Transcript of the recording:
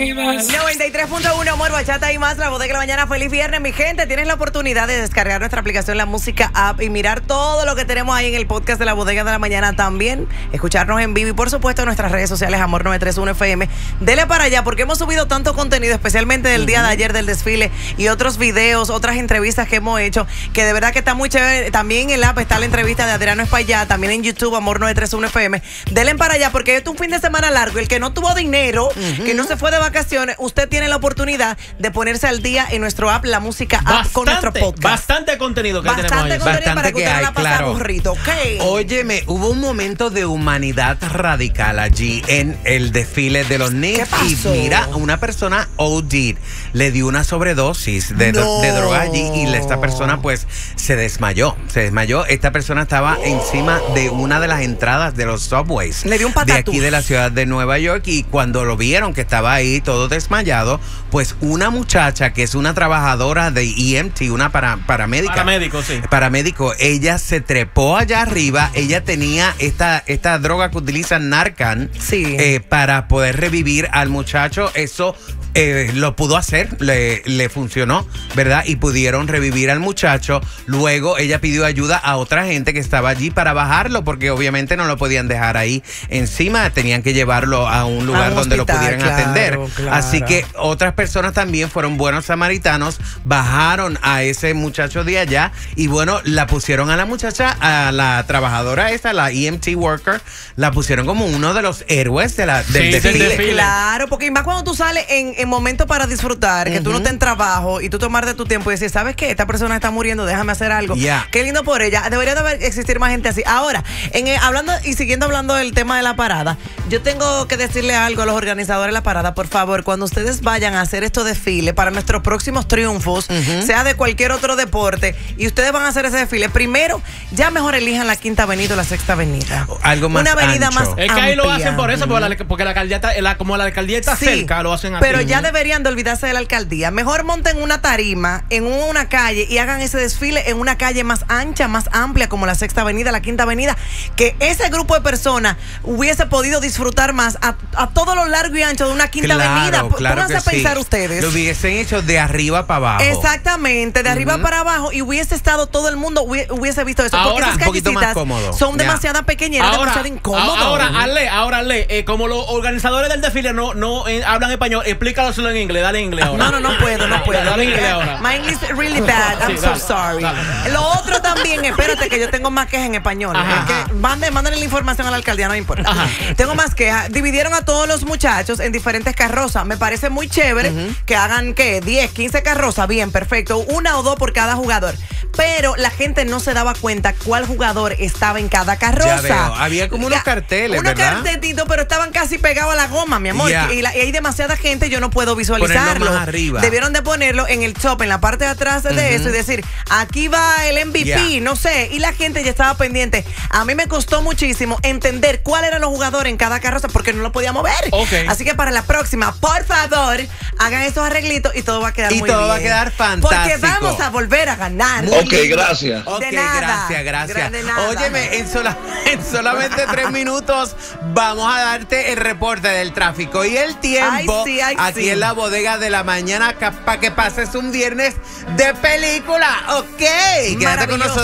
93.1 Amor, Bachata y más, la bodega de la mañana. Feliz viernes, mi gente. Tienes la oportunidad de descargar nuestra aplicación La Música App y mirar todo lo que tenemos ahí en el podcast de la bodega de la mañana. También escucharnos en vivo y por supuesto en nuestras redes sociales Amor 931 FM. Dele para allá porque hemos subido tanto contenido, especialmente del día de ayer del desfile y otros videos, otras entrevistas que hemos hecho, que de verdad que está muy chévere. También en el app está la entrevista de Adriano Espaillá, también en YouTube Amor 931 FM. Dele para allá porque esto es un fin de semana largo. El que no tuvo dinero, que no se fue de vacaciones, usted tiene la oportunidad de ponerse al día en nuestro app La Música App con nuestro podcast. Bastante contenido que tenemos ahí. Bastante para que usted no la pase burrito, ¿okay? Óyeme, hubo un momento de humanidad radical allí en el desfile de los Knicks. ¿Qué pasó? Y mira, una persona OD le dio una sobredosis de droga allí y esta persona pues se desmayó. Esta persona estaba encima de una de las entradas de los subways. Le dio un patatús. De aquí de la ciudad de Nueva York, y cuando lo vieron que estaba ahí todo desmayado, pues una muchacha que es una trabajadora de EMT, una paramédica. Paramédico, ella se trepó allá arriba. Ella tenía esta droga que utilizan Narcan para poder revivir al muchacho. Eso lo pudo hacer, le funcionó, ¿verdad? Y pudieron revivir al muchacho. Luego ella pidió ayuda a otra gente que estaba allí para bajarlo, porque obviamente no lo podían dejar ahí encima, tenían que llevarlo a un lugar donde lo pudieran atender. Así que otras personas también fueron buenos samaritanos, bajaron a ese muchacho de allá y bueno, la pusieron a la muchacha, a la trabajadora esta, la EMT worker, la pusieron como uno de los héroes del desfile. Claro, porque más cuando tú sales en momentos para disfrutar, que tú no estés en trabajo y tú tomarte tu tiempo y decir, ¿sabes qué? Esta persona está muriendo, déjame hacer algo. Qué lindo por ella. Debería de existir más gente así. Ahora, hablando y siguiendo hablando del tema de la parada, yo tengo que decirle algo a los organizadores de la parada. Por favor, cuando ustedes vayan a hacer estos desfiles para nuestros próximos triunfos, sea de cualquier otro deporte, y ustedes van a hacer ese desfile, primero, ya mejor elijan la Quinta Avenida o la Sexta Avenida. Algo más una avenida ancho. más Es que ahí lo hacen por eso, porque la alcaldía como la alcaldía está cerca, lo hacen así. Pero ya deberían de olvidarse de la alcaldía. Mejor monten una tarima en una calle y hagan ese desfile en una calle más ancha, más amplia, como la Sexta Avenida, la Quinta Avenida, que ese grupo de personas hubiese podido disfrutar más a todo lo largo y ancho de una Quinta Avenida. Pónganse a pensar ustedes. Lo hubiesen hecho de arriba para abajo. Exactamente, de arriba para abajo, y hubiese estado todo el mundo, hubiese visto eso. Ahora, porque esas callecitas son demasiado pequeñas, demasiado incómodas. Ahora, Ale, como los organizadores del desfile no hablan español, explícalo solo en inglés, dale en inglés ahora. No puedo. Dale en inglés ahora. My English is really bad, I'm so sorry. Lo otro también, espérate que yo tengo más quejas en español. Mándenle la información a la alcaldía, no me importa. Tengo más quejas. Dividieron a todos los muchachos en diferentes carrozas. Me parece muy chévere que hagan, 10, 15 carrozas, bien, perfecto. Una o dos por cada jugador. Pero la gente no se daba cuenta cuál jugador estaba en cada carroza. Ya veo. Había como unos carteles, ¿verdad? Unos cartelitos, pero estaban casi pegados a la goma, mi amor. Y hay demasiada gente, yo no puedo visualizarlo. Ponerlo más arriba. Debieron de ponerlo en el top, en la parte de atrás de eso, y decir, aquí va el MVP, no sé. Y la gente ya estaba pendiente. A mí me costó muchísimo entender cuál eran los jugadores en cada carroza porque no lo podíamos ver. Así que para la próxima, por favor, hagan estos arreglitos y todo va a quedar muy bien. Y todo va a quedar fantástico. Porque vamos a volver a ganar. Ok, gracias. De nada. Gracias. De nada. Óyeme, en solamente 3 minutos vamos a darte el reporte del tráfico y el tiempo aquí en la bodega de la mañana para que pases un viernes de película. Ok, quédate con nosotros.